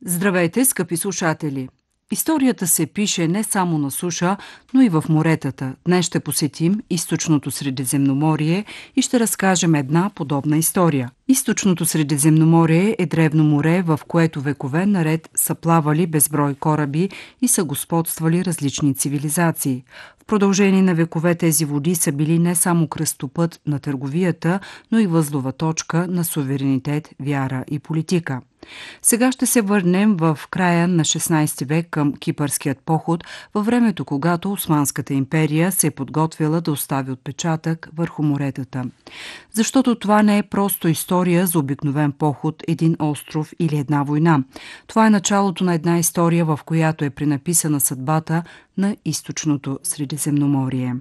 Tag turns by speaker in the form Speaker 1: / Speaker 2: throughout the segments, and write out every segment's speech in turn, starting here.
Speaker 1: Здравейте, скъпи слушатели! Историята се пише не само на суша, но и в моретата. Днес ще посетим източното Средиземноморие и ще разкажем една подобна история. Източното Средиземноморие е древно море, в което векове наред са плавали безброй кораби и са господствали различни цивилизации. В продължение на векове тези води са били не само кръстопът на търговията, но и възлова точка на суверенитет, вяра и политика. Сега ще се върнем в края на 16 век към Кипърският поход, във времето, когато Османската империя се е подготвила да остави отпечатък върху моретата. Защото това не е просто история за обикновен поход, един остров или една война. Това е началото на една история, в която е пренаписана съдбата на източното Средиземноморие.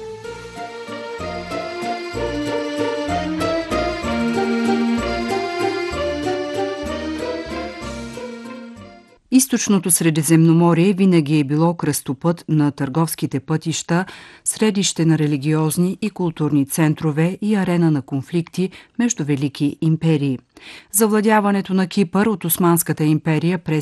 Speaker 1: Източното Средиземноморие винаги е било кръстопът на търговските пътища, средище на религиозни и културни центрове и арена на конфликти между велики империи. Завладяването на Кипър от Османската империя през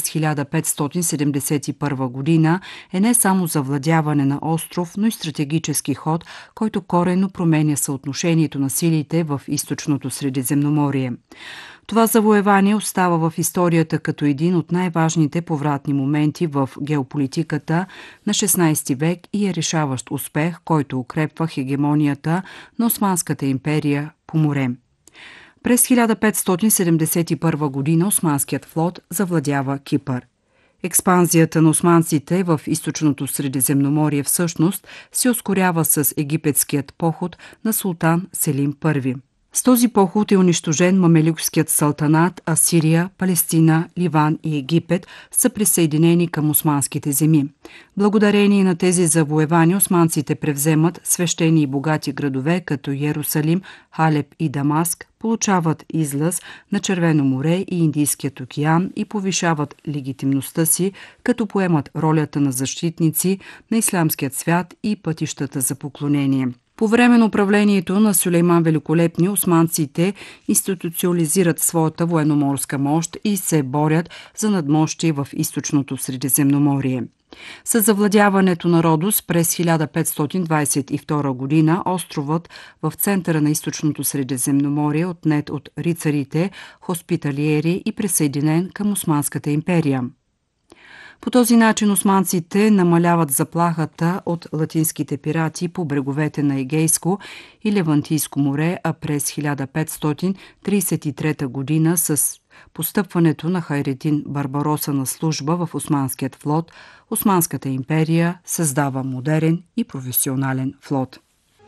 Speaker 1: 1571 година е не само завладяване на остров, но и стратегически ход, който коренно променя съотношението на силите в източното Средиземноморие. Това завоевание остава в историята като един от най-важните повратни моменти в геополитиката на 16 век и е решаващ успех, който укрепва хегемонията на Османската империя по море. През 1571 година Османският флот завладява Кипър. Експанзията на османците в източното Средиземноморие всъщност се ускорява с египетският поход на султан Селим I. С този поход е унищожен мамелюкският султанат, а Сирия, Палестина, Ливан и Египет са присъединени към османските земи. Благодарение на тези завоевания османците превземат свещени и богати градове като Йерусалим, Халеб и Дамаск, получават излъз на Червено море и Индийският океан и повишават легитимността си, като поемат ролята на защитници на ислямският свят и пътищата за поклонение. По време на управлението на Сюлейман Великолепни, османците институционализират своята военноморска мощ и се борят за надмощие в източното Средиземноморие. С завладяването на Родос през 1522 година островът в центъра на източното Средиземноморие отнет от рицарите, хоспиталиери и присъединен към Османската империя. По този начин османците намаляват заплахата от латинските пирати по бреговете на Егейско и Левантийско море, а през 1533 година с постъпването на Хайредин Барбароса на служба в Османският флот, Османската империя създава модерен и професионален флот.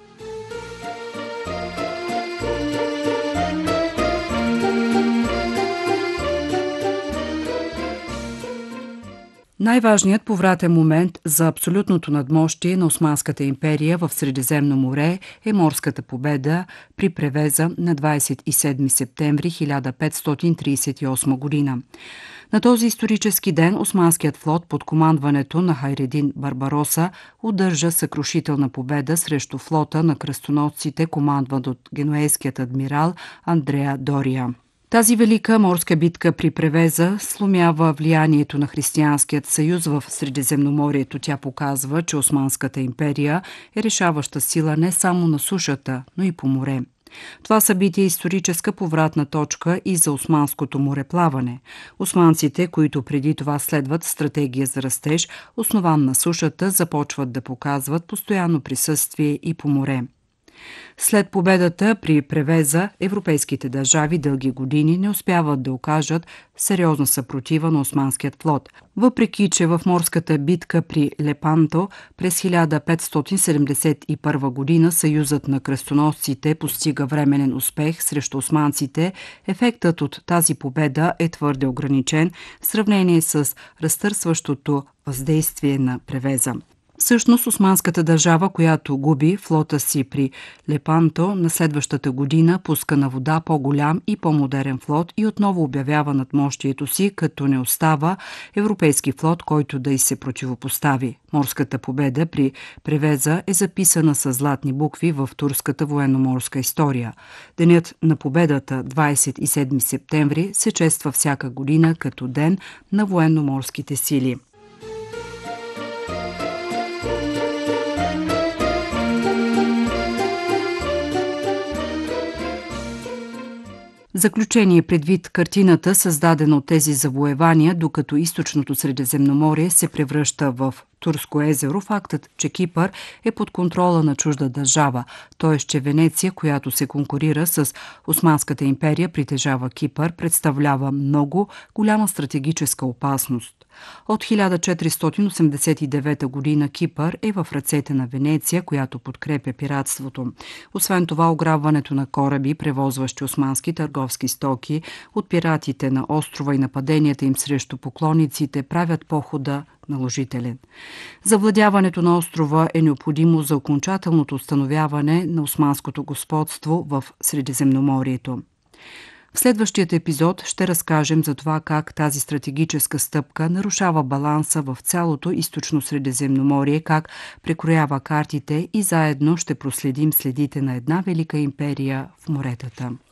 Speaker 1: Най-важният повратен момент за абсолютното надмощие на Османската империя в Средиземно море е морската победа при превеза на 27 септември 1538 година. На този исторически ден Османският флот под командването на Хайредин Барбароса удържа съкрушителна победа срещу флота на кръстоносците, командван от генуейският адмирал Андреа Дория. Тази велика морска битка при превеза сломява влиянието на Християнският съюз в Средиземноморието. Тя показва, че Османската империя е решаваща сила не само на сушата, но и по море. Това събитие е историческа повратна точка и за османското мореплаване. Османците, които преди това следват стратегия за растеж, основан на сушата, започват да показват постоянно присъствие и по море. След победата при превеза, европейските държави дълги години не успяват да окажат сериозна съпротива на османският флот. Въпреки че в морската битка при Лепанто през 1571 година съюзът на кръстоносците постига временен успех срещу османците, ефектът от тази победа е твърде ограничен в сравнение с разтърсващото въздействие на превеза. Всъщност османската държава, която губи флота си при Лепанто, на следващата година пуска на вода по-голям и по-модерен флот и отново обявява надмощието си, като не остава европейски флот, който да й се противопостави. Морската победа при Превеза е записана с златни букви в турската военноморска история. Денят на победата, 27 септември, се чества всяка година като ден на военноморските сили. Заключение предвид картината, създадена от тези завоевания, докато източното Средиземноморие се превръща в турско езеро, фактът, че Кипър е под контрола на чужда държава, т.е. че Венеция, която се конкурира с Османската империя, притежава Кипър, представлява много голяма стратегическа опасност. От 1489 година Кипър е в ръцете на Венеция, която подкрепя пиратството. Освен това, ограбването на кораби, превозващи османски търговски стоки от пиратите на острова и нападенията им срещу поклонниците правят похода наложителен. Завладяването на острова е необходимо за окончателното установяване на османското господство в Средиземноморието. В следващият епизод ще разкажем за това как тази стратегическа стъпка нарушава баланса в цялото източно Средиземноморие, как прекроява картите и заедно ще проследим следите на една велика империя в моретата.